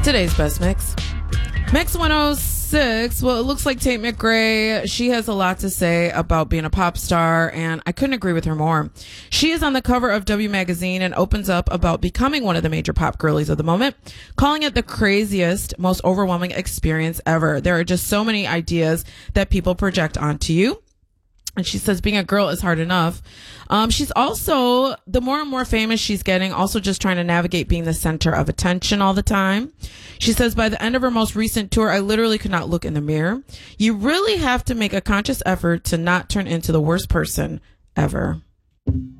Today's best mix. Mix 106. Well, it looks like Tate McRae, she has a lot to say about being a pop star, and I couldn't agree with her more. She is on the cover of W Magazine and opens up about becoming one of the major pop girlies of the moment, calling it the craziest, most overwhelming experience ever. There are just so many ideas that people project onto you. And she says being a girl is hard enough. She's also, the more and more famous she's getting, also just trying to navigate being the center of attention all the time. She says by the end of her most recent tour, I literally could not look in the mirror. You really have to make a conscious effort to not turn into the worst person ever.